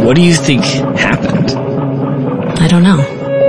What do you think happened? I don't know.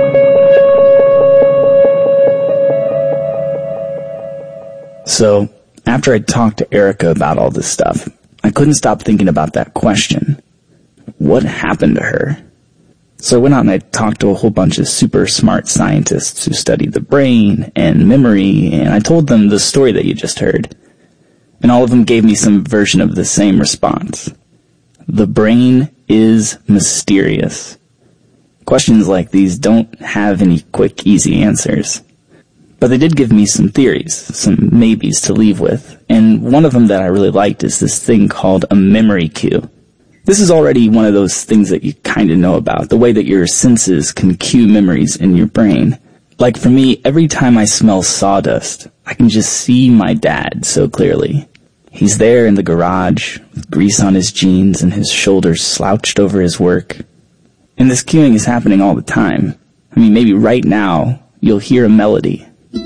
So, after I talked to Erica about all this stuff, I couldn't stop thinking about that question. What happened to her? So I went out and I talked to a whole bunch of super smart scientists who study the brain and memory, and I told them the story that you just heard. And all of them gave me some version of the same response. The brain is mysterious. Questions like these don't have any quick, easy answers. But they did give me some theories, some maybes to leave with, and one of them that I really liked is this thing called a memory cue. This is already one of those things that you kind of know about, the way that your senses can cue memories in your brain. Like for me, every time I smell sawdust, I can just see my dad so clearly. He's there in the garage, with grease on his jeans and his shoulders slouched over his work. And this cueing is happening all the time. I mean, maybe right now, you'll hear a melody.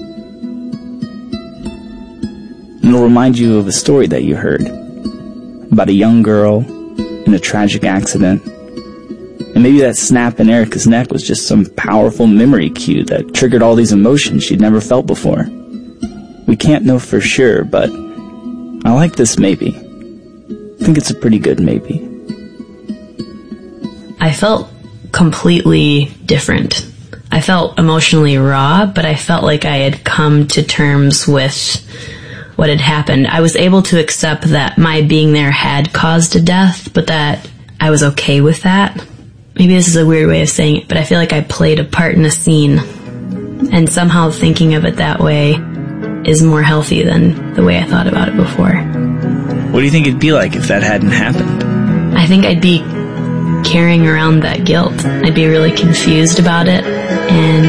And it'll remind you of a story that you heard about a young girl in a tragic accident. And maybe that snap in Erica's neck was just some powerful memory cue that triggered all these emotions she'd never felt before. We can't know for sure, but I like this maybe. I think it's a pretty good maybe. I felt completely different. I felt emotionally raw, but I felt like I had come to terms with what had happened. I was able to accept that my being there had caused a death, but that I was okay with that. Maybe this is a weird way of saying it, but I feel like I played a part in a scene. And somehow thinking of it that way is more healthy than the way I thought about it before. What do you think it'd be like if that hadn't happened? I think I'd be carrying around that guilt. I'd be really confused about it, and